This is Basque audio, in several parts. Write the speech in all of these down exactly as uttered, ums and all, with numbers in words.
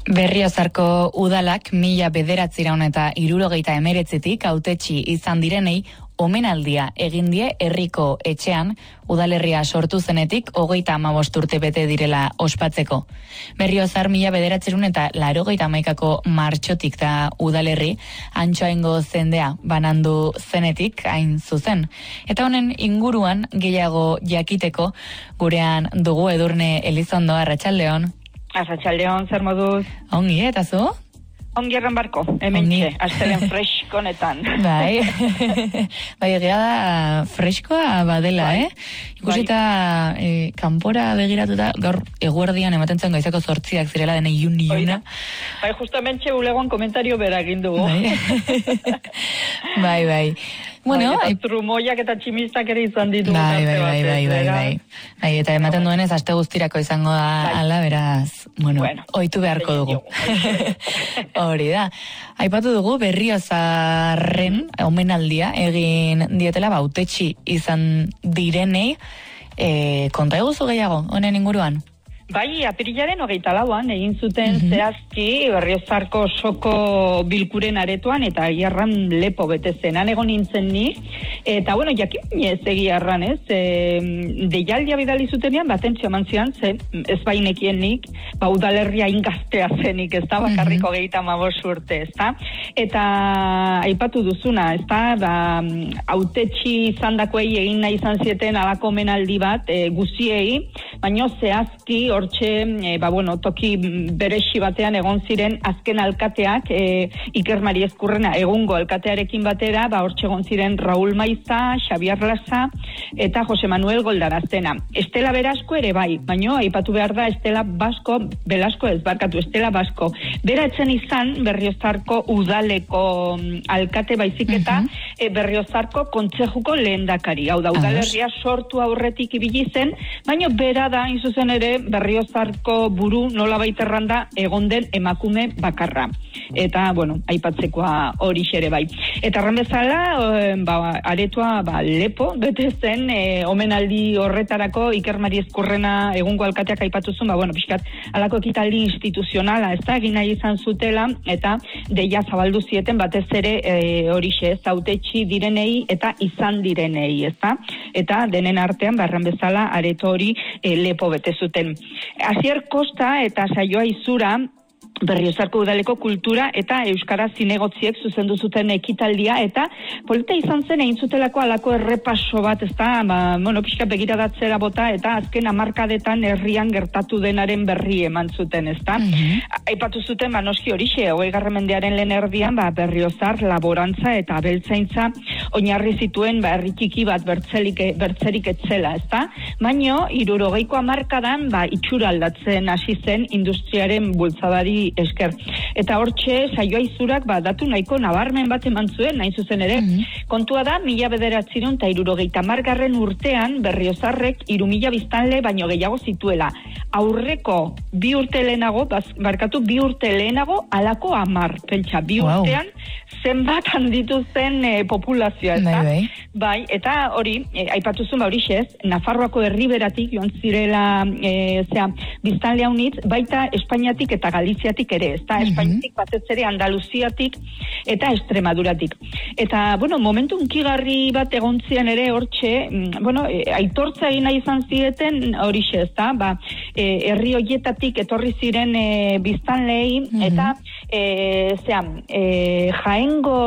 Berriozarko udalak mila bederatziraun eta hirurogeita hemeretzitik hautetsi izan direnei omenaldia egin die herriko etxean udalerria sortu zenetik hogeita hamabost urte bete direla ospatzeko. Berriozar mila bederatzirun eta laurogeita hamaikako martxotik da udalerri Antsoaingo zendea banandu zenetik hain zuzen. Eta honen inguruan gehiago jakiteko gurean dugu Edurne Elizondo. Arratsaldeon. Arratsaldeon, zer moduz? Ongi, eta zu? Ongi erren barko, hementxe, astelen freskonetan. Bai, bai egia da freskoa badela, bai. eh? Ikusita bai. e, kanpora begiratuta, gaur eguerdian ematen zen gaizako zortziak zirela dene iun iuna. Bai, justamentxe ulegoan komentario bera egin dugu. Bai, bai. bai. Bueno, bai, eta trumoiak eta tximistak ere izan ditu. Bai, bai, bai, bai, bai, bai. Bai, eta ematen duenez, aste guztirako izango da, bai. Ala, beraz, bueno, bueno oitu beharko dugu. Hori da. Aipatu dugu Berriozarren omenaldia egin dietela bautetxi izan direnei. E, konta eguzu gehiago, honen inguruan? Bai, apirilaren hogeita lauan egin zuten mm-hmm. zehazki Berriozarko osoko bilkuren aretoan eta egiarran lepo bete zen. Han egon nintzen ni, eta bueno, jakin ez egiarran, ez? E, deialdia bidali zutenean, batentzio eman zian, zen, ez bainekien nik, ba, udalerria ingaztea zenik, ez da, bakarriko mm-hmm. gehieta mabos urte, ez da? Eta aipatu duzuna, ez da, ba, hautetxi izandakoei egin nahi izan zieten alako menaldi bat, e, guziei, baino zehazki hortxe, e, ba, bueno, toki beresi batean egon ziren azken alkateak, e, Iker Mari Ezkurrena egungo alkatearekin batera, ba, hortxe egon ziren Raúl Maiza, Xabier Lasa eta Jose Manuel Goldaraztena. Estela Berasko ere bai, baino aipatu behar da Estela Basko, Belasko ez barkatu, Estela Basko. Bera etzen izan Berriozarko udaleko alkate baizik eta uh-huh. e, Berriozarko kontzejuko lehendakari. Hau da, udalerria sortu aurretik ibili zen, baino bera da, inzuzen ere, Berriozarko buru nola baiterranda egon den emakume bakarra. Eta, bueno, aipatzekoa hori xere bai. Eta arren bezala, e, ba, aretua ba, lepo, bete zen, e, omenaldi horretarako Iker Mari Ezkurrena egungo alkateak aipatuzun, ba, bueno, pixkat, alako ekitaldi instituzionala, ez da, egin nahi izan zutela, eta deia zabaldu zieten batez ere e, hori xe, hautetsi direnei eta izan direnei, ez da? Eta denen artean, barren bezala, areto hori e, lepo bete zuten. Asier Kosta eta Saioa Izura Berriozarko udaleko kultura eta euskara zinegotziek zuzendu zuten ekitaldia eta polita izan zen egin zutelako alako errepaso bat, ez da, ba, bueno, pixka begiradatzera bota eta azken hamarkadetan herrian gertatu denaren berri eman zuten, ez da. Mm-hmm. Aipatu zuten, ba, noski horixe, hogeigarren mendearen lehen erdian, ba, Berriozar, laborantza eta abeltzaintza oinarri zituen, ba, herri txiki bat bertzelik, bertzerik etzela, ez da. Baino, hirurogeiko hamarkadan, ba, itxura aldatzen hasi zen industriaren bultzadari esker. Eta hortxe, Saioa Izurak, ba, datu nahiko nabarmen bat eman zuen, nahi zuzen ere. Mm-hmm. Kontua da, mila bederatzirun eta hirurogeita hamargarren urtean Berriozarrek hiru mila biztanle baino gehiago zituela. Aurreko bi urte lehenago, baz, barkatu bi urte lehenago, alako hamar, pentsa, bi wow. urtean zenbat handitu zen e, populazioa, ez da? Bai, bai, eta hori, e, aipatuzun ba hori xez, Nafarroako herriberatik joan zirela, e, zera, biztanle haunitz, baita Espainiatik eta Galiziatik ere, ez da? Mm-hmm. Espainiatik batez ere Andaluziatik eta Extremaduratik. Eta, bueno, momentu unkigarri bat egon ziren ere hortxe, bueno, e, aitortza egin nahi izan zieten hori xez, da? Ba, e, herri hoietatik etorri ziren e, biztanlei, mm-hmm. eta, e, zera, e, jaengo,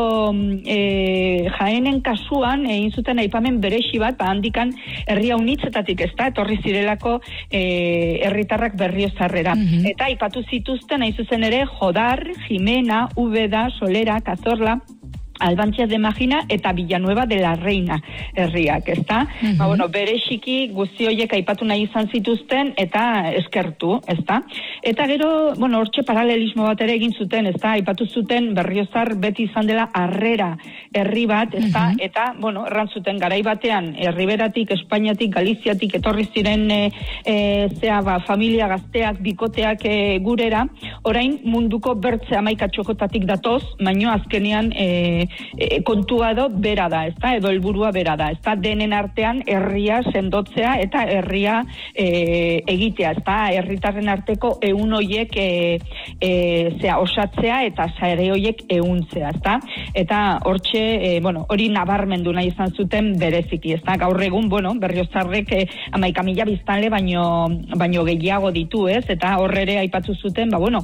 e, jaenen kasuan, egin zuten aipamen beresi bat, ba, handikan herri haunitzetatik, ez da? Etorri zirelako e, herritarrak Berriozarrera. Mm-hmm. Eta aipatu zituzten, hain zuzen ere, Jodar, Jimena, Úbeda, Solera, Cazorla, Albantzias de Magina eta Villanueva de la Reina herriak, ezta? Mm-hmm. Ba, bueno, berexiki guzti horiek aipatu nahi izan zituzten eta eskertu, ezta? Eta gero, bueno, hortxe paralelismo bat ere egin zuten, ezta? Aipatu zuten Berriozar beti izan dela harrera herri bat, ezta? Mm-hmm. Eta, bueno, erran zuten garai batean, herriberatik, Espainiatik, Galiziatik etorri ziren e, e, zea, ba, familia gazteak, bikoteak e, gurera, orain munduko bertze hamaika txokotatik datoz, baino azkenean e, e, kontua edo bera da, ezta, edo helburua bera da, ezta, denen artean herria sendotzea eta herria e, egitea, ezta, herritarren arteko ehun hoiek e, e, zea, osatzea eta sare hoiek ehuntzea, ezta, eta hortxe, e, bueno, hori nabarmendu nahi izan zuten bereziki, ezta, gaur egun, bueno, Berriozarrek e, hamaika mila biztanle baino, baino gehiago ditu, ez, eta horrere aipatu zuten, ba, bueno,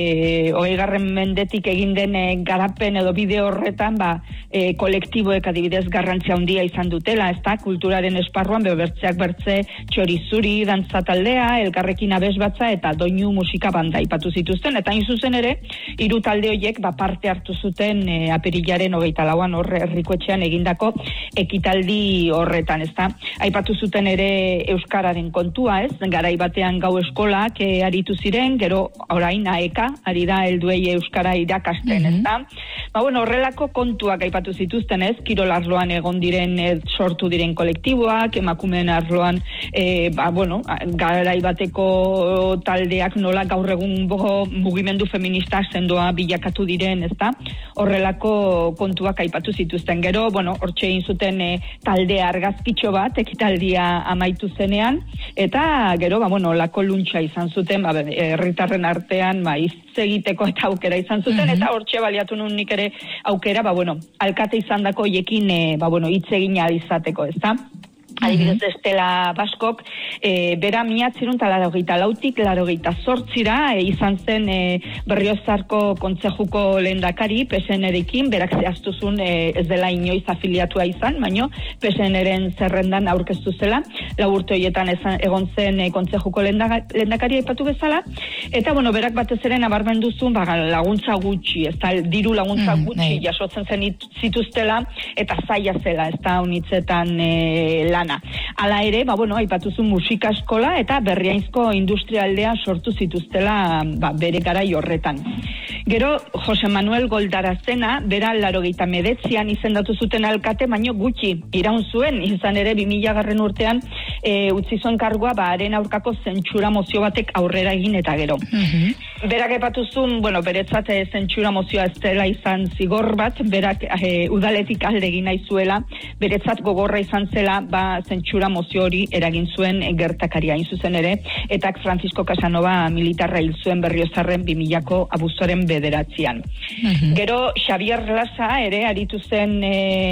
e, hogeigarren mendetik egin den e, garapen edo bide horretan, ba, e, kolektiboek adibidez garrantzia handia izan dutela, ezta, kulturaren esparruan, bebertzeak bertze txorizuri, dantza taldea, elkarrekin abesbatza eta doinu musika banda aipatu zituzten, eta hain zuzen ere, hiru talde horiek ba, parte hartu zuten e, apirilaren hogeita lauan horre herrikoetxean egindako ekitaldi horretan, ezta. Aipatu zuten ere euskararen kontua, ez? Garai batean gau eskolak e, aritu ziren, gero orain aeka, ari da helduei euskara irakasten, mm-hmm. ezta. Ba, bueno, horrelako kontuak aipatu zituzten, ez? Kirol arloan egon diren e, sortu diren kolektiboak, emakumeen arloan e, ba, bueno, garai bateko taldeak nola gaur egun mugimendu feminista sendoa bilakatu diren, ezta? Horrelako kontuak aipatu zituzten. Gero, bueno, hortxe egin zuten e, talde argazkitxo bat ekitaldia amaitu zenean, eta gero, ba, bueno, lako luntxa izan zuten, ba, herritarren artean, ba, hitz egiteko eta aukera izan zuten, mm-hmm. eta hortxe baliatu nun nik ere aukera, ba, bueno, alkate izandako hoiekin, e, ba, bueno, hitz egin ahal izateko, ezta? Adibidez Estela Baskok, e, bera miatzirun talarogeita lautik, larogeita zortzira, e, izan zen e, Berriozarko kontzejuko lehendakari, P S N-erekin, berak zehaztuzun e, ez dela inoiz afiliatua izan, baino P S N-eren zerrendan aurkeztu zela, lau urte horietan egon zen e, kontzejuko lehendakari aipatu bezala, eta bueno, berak batez ere nabarmendu zuen, ba, laguntza gutxi, ez da, diru laguntza mm, gutxi, nei. Jasotzen zen zituztela, eta zaila zela, ez da, unitzetan e, lan. Hala ere, ba, bueno, aipatuzu musika eskola eta berriaizko industrialdea sortu zituztela ba, bere garai horretan. Gero, Jose Manuel Goldarazena, bera larogeita medetzian izendatu zuten alkate, baino gutxi iraun zuen, izan ere bi mila garren urtean e, utzi zuen kargua, ba, haren aurkako zentsura mozio batek aurrera egin eta gero. Mm-hmm. Berak aipatuzun, bueno, beretzat e, zentsura mozioa ez dela izan zigor bat, berak e, udaletik alde egin nahi zuela, beretzat gogorra izan zela, ba, zentsura mozio hori eragin zuen gertakaria hain zuzen ere, eta Francisco Casanova militarra hil zuen Berriozarren bi milako abuztuaren bederatzean. Uh-huh. Gero Xavier Lasa ere aritu zen e,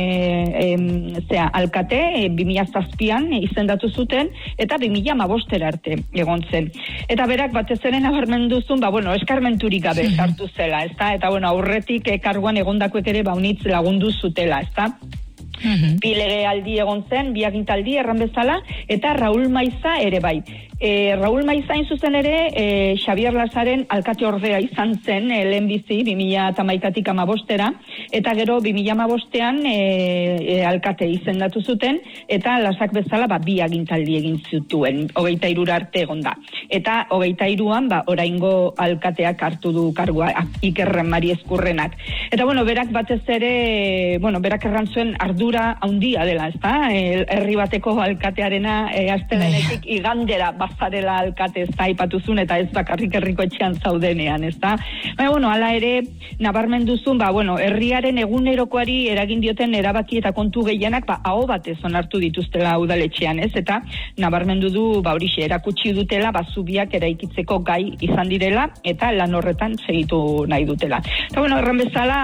e, zera, alkate e, bi mila zazpian izendatu zuten, eta bi mila hamabostera arte egon zen. Eta berak batez ere nabarmenduzun, ba bueno, eskarmenturik gabe sartu zela, ezta? Eta bueno, aurretik e, karguan egondakoek ere ba unitz lagundu zutela, ezta? Mm-hmm. Bi legealdi egon zen, bi agintaldi erran bezala, eta Raúl Maiza ere bai. E, Raúl Maiza hain zuzen ere, e, Xavier Lazaren alkate ordea izan zen, e, lehenbizi, bi mila hamaikatik hamabostera, eta gero bi mila hamabostean e, e, alkate izendatu zuten, eta Lazak bezala ba, bi agintaldi egin zituen, hogeita hirura arte egon da. Eta hogeita hiruan, ba, oraingo alkateak hartu du kargua, Ikerren Mari Ezkurrenak. Eta bueno, berak batez ere, bueno, berak erran zuen ardura handia dela, ezta? E, herri bateko alkatearena e, astelehenetik igandera bazarela alkate ez da ipatuzun, eta ez bakarrik herriko etxean zaudenean, ez da? Baina, bueno, ala ere, nabarmenduzun, ba, bueno, herriaren egunerokoari eragin dioten erabaki eta kontu gehienak, ba, aho batez onartu dituztela udaletxean, ez? Eta nabarmendu du, ba, horixe, erakutsi dutela, ba, zubiak eraikitzeko gai izan direla, eta lan horretan segitu nahi dutela. Eta, bueno, erran bezala,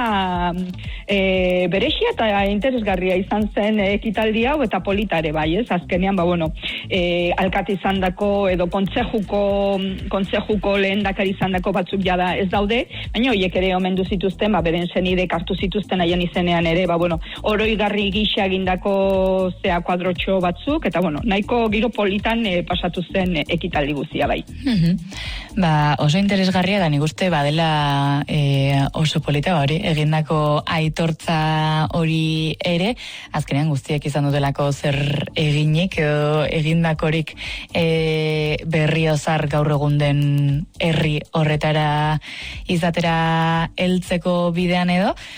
e, berexia eta interesgarria izan zen ekitaldi hau, eta politare bai, ez? Azkenean, ba, bueno, e, alkate izan dako edo kontzejuko kontzejuko lehendakari izandako batzuk jada ez daude, baina horiek ere omendu zituzten, ba, beren senidek hartu zituzten haien izenean ere, ba, bueno, oroigarri gisa egindako zea kuadrotxo batzuk, eta bueno, nahiko giro politan e, pasatu zen e, ekitaldi guztia bai. Mm-hmm. Ba, oso interesgarria da nik uste badela e, oso polita ba, hori, egindako aitortza hori ere, azkenean guztiek izan dutelako zer eginik edo egindakorik e, Berriozar gaur egun den herri horretara izatera heltzeko bidean edo.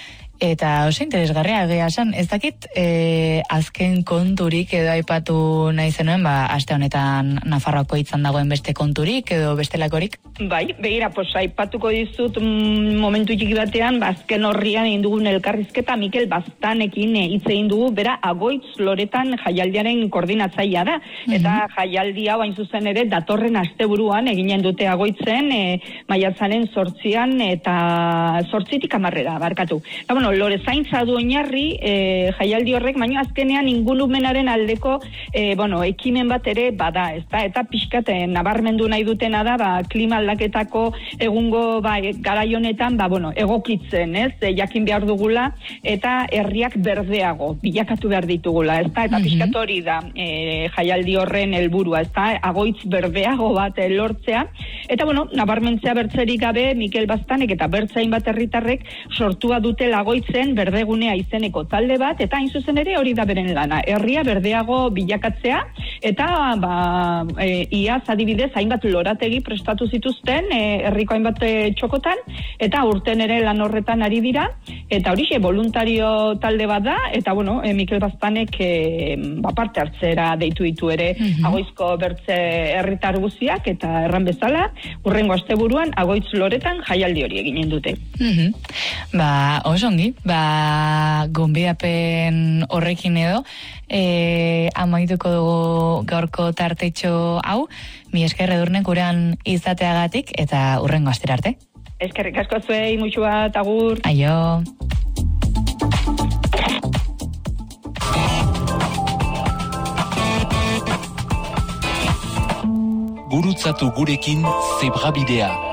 eta oso interesgarria egia esan, ez dakit e, azken konturik edo aipatu nahi zenuen, ba, aste honetan Nafarroako hitzan dagoen beste konturik edo bestelakorik? Bai, begira, pues, aipatuko dizut mm, momentu txiki batean, ba, azken horrian egin dugun elkarrizketa Mikel Baztanekin hitz egin dugu, bera Agoitz Loretan jaialdiaren koordinatzailea da, mm-hmm. eta jaialdi hau hain zuzen ere datorren asteburuan eginen dute Agoitzen, e, maiatzaren sortzian eta sortzitik amarrera, barkatu. Eta, bueno, lore zaintza du oinarri, e, jaialdi horrek, baina azkenean ingurumenaren aldeko, e, bueno, ekimen bat ere bada, ezta? Eta pixkate nabarmendu nahi dutena da, ba, klima aldaketako egungo ba, garai honetan, ba, bueno, egokitzen, ez? E, jakin behar dugula, eta herriak berdeago, bilakatu behar ditugula, ezta? Eta mm-hmm. pixkat hori da, e, jaialdi horren helburua, ezta? Agoitz berdeago bat e, lortzea, eta, bueno, nabarmentzea bertzerik gabe, Mikel Baztanek eta bertzain bat herritarrek sortua dute Agoitzen berdegunea izeneko talde bat, eta hain zuzen ere hori da beren lana, herria berdeago bilakatzea, eta ba, e, iaz adibidez hainbat lorategi prestatu zituzten e, herriko hainbat e, txokotan, eta urten ere lan horretan ari dira, eta horixe voluntario talde bat da, eta bueno, e, Mikel Baztanek e, ba, parte hartzera deitu ditu ere mm-hmm. Agoizko bertze herritar guziak, eta erran bezala, urrengo asteburuan Agoitz Loretan jaialdi hori eginen dute. Mm-hmm. Ba, osongi, ba, gonbidapen horrekin edo, e, amaituko dugu gaurko tartetxo hau, mi esker Edurne gurean izateagatik, eta urrengo astera arte. Eskerrik asko zuei, muxu bat, agur. Aio. Gurutzatu gurekin Zebrabidea.